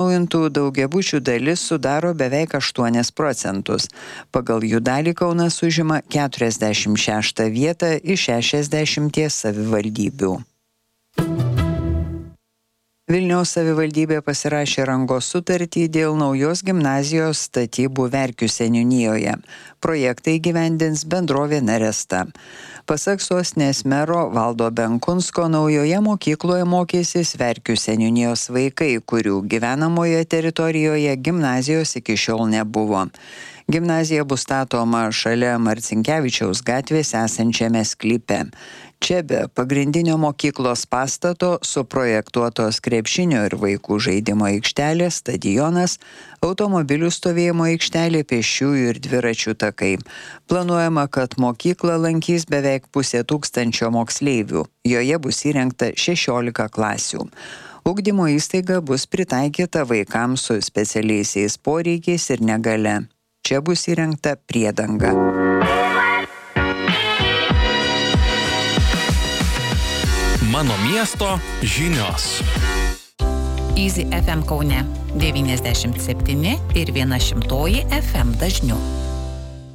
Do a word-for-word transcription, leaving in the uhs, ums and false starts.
Naujintų daugiabučių dalis sudaro beveik aštuonis procentus. Pagal jų dalį Kaunas užima keturiasdešimt šeštą vietą iš šešiasdešimties savivaldybių. Vilniaus savivaldybė pasirašė rangos sutartį dėl naujos gimnazijos statybų Verkių seniūnijoje. Projektą įgyvendins bendrovė Naresta. Pasak sostinės mero Valdo Benkunsko, naujoje mokykloje mokysis Verkių seniūnijos vaikai, kurių gyvenamoje teritorijoje gimnazijos iki šiol nebuvo. Gimnazija bus statoma šalia Marcinkevičiaus gatvės esančiame sklype. Čia be pagrindinio mokyklos pastato suprojektuotos krepšinio ir vaikų žaidimo aikštelė, stadionas, automobilių stovėjimo aikštelė, pėsčiųjų ir dviračių takai. Planuojama, kad mokyklą lankys beveik pusė tūkstančio moksleivių. Joje bus įrengta šešiolika klasių. Ugdymo įstaiga bus pritaikyta vaikams su specialiaisiais poreikiais ir negalia. Čia bus įrengta priedanga. Mano miesto žinios. Easy F M Kaune devyniasdešimt septyni ir viena šimtoji F M dažniu.